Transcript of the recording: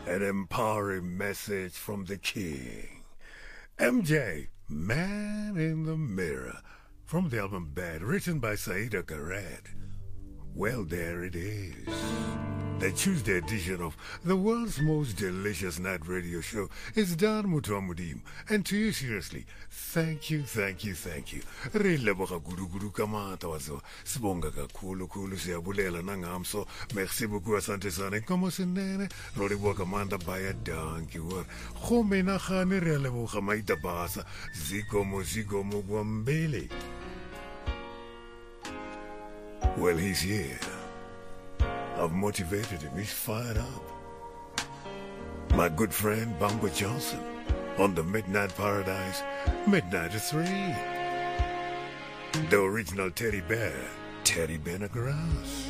An empowering message from the king. MJ, Man in the Mirror, from the album Bad, written by Saida Garrett. Well, there it is. The Tuesday edition of the world's most delicious night radio show is done, Mutuamudim. And to you, seriously, thank you. Releboga guru kamata wazo. Sibonga kakhulu siyabulela nangamso. Merci beaucoup asante sana. Como sinene, roliboga manda baya danki war. Khome na khane releboga maita basa. Zikomo gwambele. Well, he's here. I've motivated him. He's fired up. My good friend Bamba Johnson on the Midnight Paradise, Midnight to 3. The original Teddy Bear, Teddy Bear Grass.